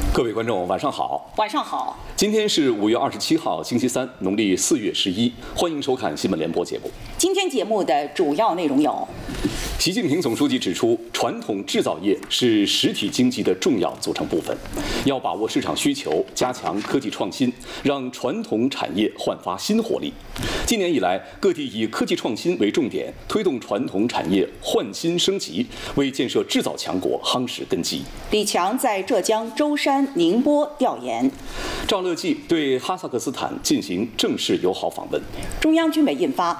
各位观众，晚上好。 晚上好。 今天是5月27号，星期三，农历4月11。欢迎收看新闻联播节目。 今天节目的主要内容有： 习近平总书记指出，传统制造业是实体经济的重要组成部分，要把握市场需求，加强科技创新，让传统产业焕发新活力。今年以来，各地以科技创新为重点，推动传统产业焕新升级，为建设制造强国夯实根基。 李强在浙江舟山、宁波调研。 赵乐际对哈萨克斯坦进行正式友好访问。 中央军委印发《